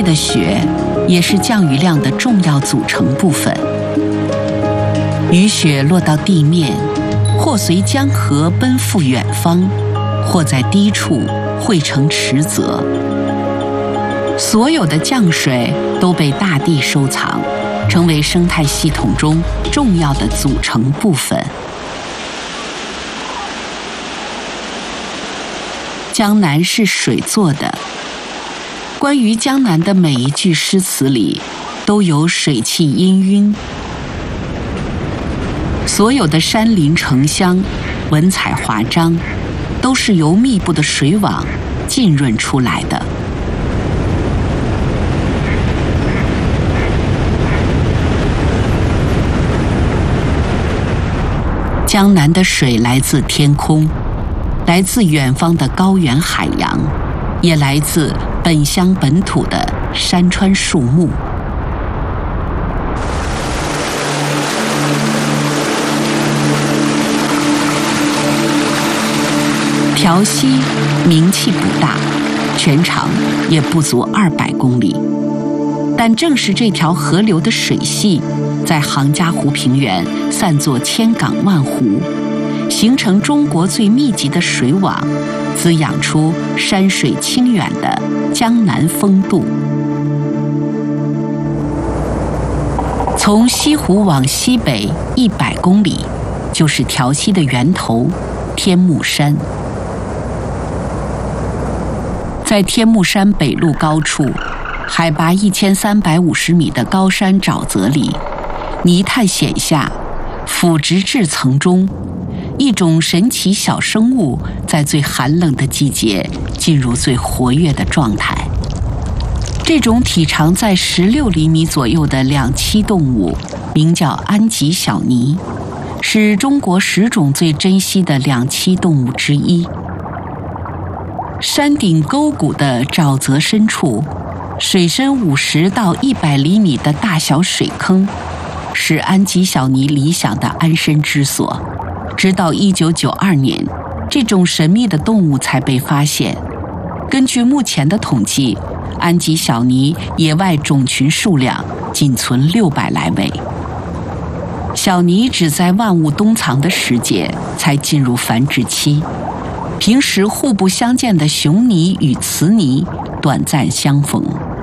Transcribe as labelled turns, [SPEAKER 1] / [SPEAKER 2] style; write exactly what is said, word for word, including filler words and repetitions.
[SPEAKER 1] 的雪也是降雨量的重要组成部分。雨雪落到地面，或随江河奔赴远方，或在低处汇成池泽。所有的降水都被大地收藏，成为生态系统中重要的组成部分。江南是水做的，关于江南的每一句诗词里都有水气氤氲。所有的山林城乡，文采华章，都是由密布的水网浸润出来的。江南的水来自天空，来自远方的高原海洋，也来自本乡本土的山川树木。条溪名气不大，全长也不足二百公里，但正是这条河流的水系，在杭嘉湖平原散作千港万湖，形成中国最密集的水网，滋养出山水清远的江南风度。从西湖往西北一百公里，就是条溪的源头天目山。在天目山北麓高处，海拔一千三百五十米的高山沼泽里，泥炭显下，腐殖质层中，一种神奇小生物在最寒冷的季节进入最活跃的状态。这种体长在十六厘米左右的两栖动物，名叫安吉小鲵，是中国十种最珍稀的两栖动物之一。山顶沟谷的沼泽深处，水深五十到一百厘米的大小水坑，是安吉小鲵理想的安身之所。直到一九九二年，这种神秘的动物才被发现。根据目前的统计，安吉小鲵野外种群数量仅存六百来位。小鲵只在万物冬藏的时节才进入繁殖期。平时互不相见的雄鲵与雌鲵短暂相逢。